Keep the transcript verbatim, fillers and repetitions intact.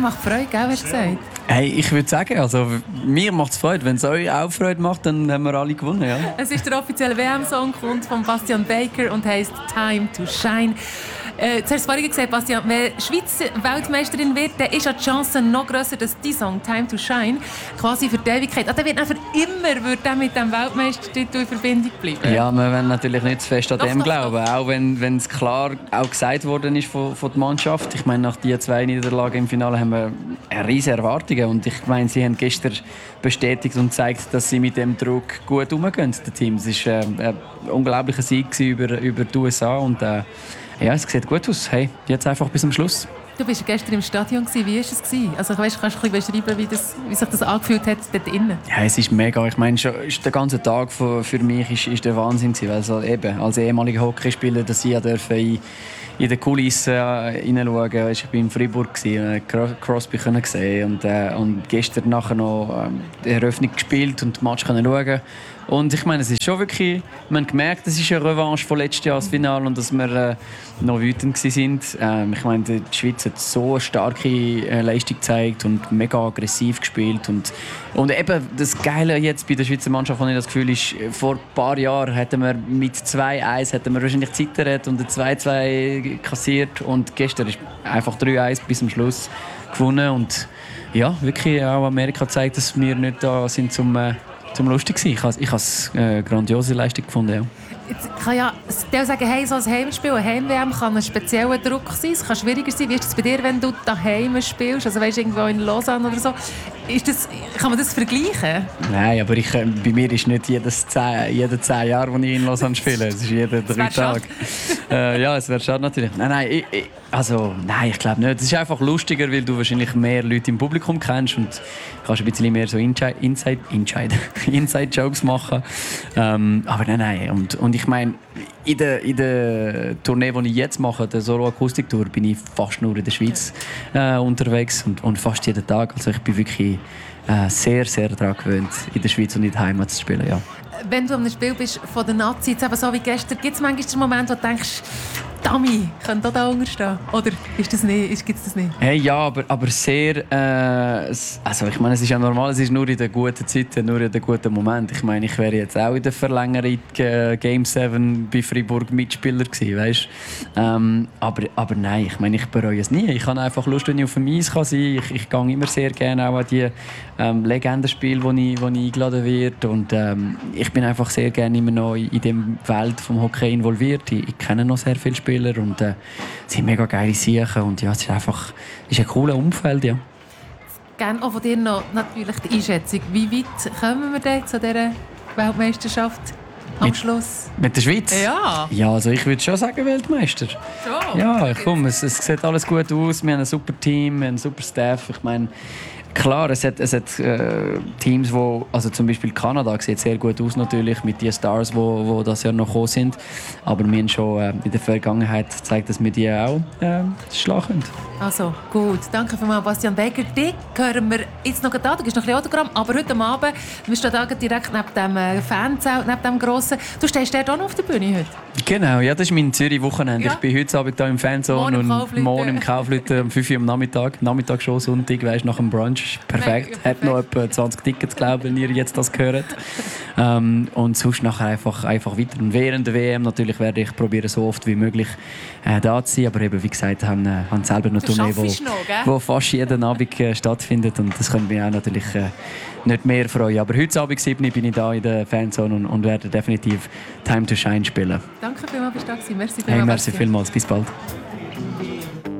macht Freude, gell, hast du gesagt? Hey, ich würde sagen, also, mir macht es Freude. Wenn es euch auch Freude macht, dann haben wir alle gewonnen. Ja. Es ist der offizielle W M-Song von Bastian Baker und heisst «Time to Shine». Äh, zuerst vorhin gesagt, Bastian, wenn die Schweiz Weltmeisterin wird, dann ist ja die Chance noch grösser, dass dieser Song «Time to Shine» quasi für die Ewigkeit, ah, dann wird einfach immer wird er mit dem Weltmeistertitel in Verbindung bleiben. Ja, wir wollen natürlich nicht zu fest an doch, dem doch, glauben, doch. auch wenn es klar auch gesagt worden ist von, von der Mannschaft. Ich meine, nach diesen zwei Niederlagen im Finale haben wir eine riesige Erwartungen und ich meine, sie haben gestern bestätigt und gezeigt, dass sie mit dem Druck gut umgehen, das Team. Es war äh, ein unglaublicher Sieg über, über die U S A und äh, ja, es sieht gut aus. Hey, jetzt einfach bis zum Schluss. Du warst gestern im Stadion. Wie war es? Also, weißt, kannst du ein bisschen beschreiben, wie, das, wie sich das angefühlt hat dort innen? Ja, es ist mega. Ich meine, schon, der ganze Tag für, für mich ist, ist der Wahnsinn gewesen, weil also eben, als ehemaliger Hockeyspieler, dass ich dürfen in, in den Kulissen äh, hineinschauen. Ich war in Freiburg, äh, Crosby können sehen und, äh, und gestern nachher noch äh, die Eröffnung gespielt und den Match können schauen. Und ich meine, es ist schon wirklich, man hat gemerkt, es ist eine Revanche von letztes Jahr das Finale und dass wir äh, noch wütend waren. Ähm, ich meine, die Schweiz hat so eine starke äh, Leistung gezeigt und mega aggressiv gespielt. Und, und eben das Geile jetzt bei der Schweizer Mannschaft, habe ich das Gefühl, ist, vor ein paar Jahren hätten wir mit zwei eins hätten wir wahrscheinlich zittert und ein zwei zwei kassiert. Und gestern ist einfach drei eins bis zum Schluss gewonnen. Und ja, wirklich auch Amerika zeigt, dass wir nicht da sind, zum äh, zum lustig sein. Ich habe ich es eine grandiose Leistung gefunden. Ja. Jetzt kann ja der sagen, hey, so ein Heimspiel, ein Heim-W M kann ein spezieller Druck sein. Es kann schwieriger sein. Wie ist es bei dir, wenn du daheim spielst? Also weißt, irgendwo in Lausanne oder so. Ist das, kann man das vergleichen? Nein, aber ich, bei mir ist nicht jedes zehn, jede zehn Jahre, als ich in Lausanne spiele. Es ist jede drei Tage. äh, ja, es wäre schade natürlich. Nein, nein, ich, ich, also, nein, ich glaube nicht. Es ist einfach lustiger, weil du wahrscheinlich mehr Leute im Publikum kennst und kannst ein bisschen mehr so Inside, Inside, Inside, Inside Jokes machen. Ähm, aber nein, nein. Und, und ich meine, in der, in der Tournee, die ich jetzt mache, der Solo-Akustik-Tour, bin ich fast nur in der Schweiz äh, unterwegs und, und fast jeden Tag. Also ich bin wirklich äh, sehr, sehr daran gewöhnt, in der Schweiz und in der Heimat zu spielen. Ja. Wenn du an einem Spiel bist von den Nazis, eben so wie gestern, gibt es manchmal den Moment, wo du denkst, Dami, könnte auch da unterstehen? Oder ist das nicht, gibt es das nicht? Hey, ja, aber, aber sehr... Äh, also ich meine, es ist ja normal, es ist nur in den guten Zeiten, nur in den guten Momenten. Ich meine, ich wäre jetzt auch in der Verlängerung äh, Game sieben bei Freiburg Mitspieler gewesen, weißt? Ähm, aber, aber nein, ich meine, ich bereue es nie. Ich habe einfach Lust, wenn ich auf dem Eis kann sein kann. Ich, ich gehe immer sehr gerne auch an die ähm, Legendenspiele, wo ich, wo ich eingeladen werde. Und ähm, ich bin einfach sehr gerne immer noch in, in der Welt des Hockey involviert. Ich, ich kenne noch sehr viele Spieler und äh, es sind mega geile Sachen und ja, es ist einfach es ist ein cooles Umfeld, ja. Gerne auch von dir noch natürlich die Einschätzung. Wie weit kommen wir denn zu dieser Weltmeisterschaft am mit, Schluss? Mit der Schweiz? Ja. Ja, also ich würde schon sagen Weltmeister. Schon? Ja, komm, es, es sieht alles gut aus. Wir haben ein super Team, wir haben einen super Staff. Ich meine, klar, es hat, es hat äh, Teams, wo, also zum Beispiel Kanada sieht sehr gut aus natürlich mit den Stars, die wo, wo das Jahr noch gekommen sind. Aber wir haben schon äh, in der Vergangenheit gezeigt, dass wir die auch äh, schlagen können. Also gut, danke vielmals, Bastian Baker. Dich hören wir jetzt noch an. Da gibt es noch ein Autogramm, aber heute Abend, wir stehen da direkt neben dem äh, Fanzelt, neben dem grossen. Du stehst dort auch noch auf der Bühne heute? Genau, ja, das ist mein Zürich-Wochenende. Ja. Ich bin heute Abend hier im Fanzone und morgen im Kaufleuten um fünf Uhr am Nachmittag. Nachmittag schon, Sonntag, weißt, nach dem Brunch. Perfekt. Ich habe noch etwa zwanzig Tickets, glaube ich, wenn ihr jetzt das hört. ähm, und sonst nachher einfach, einfach weiter. Und während der W M natürlich werde ich probieren, so oft wie möglich äh, da zu sein. Aber eben, wie gesagt, haben, äh, haben selber eine Tournee, wo, wo fast jeden Abend äh, stattfindet. Und das können wir auch natürlich äh, nicht mehr freuen. Aber heute Abend sieben bin ich da in der Fanzone und, und werde definitiv Time to Shine spielen. Danke vielmals, dass du da warst. Merci vielmals. Hey, merci vielmals. Bis bald.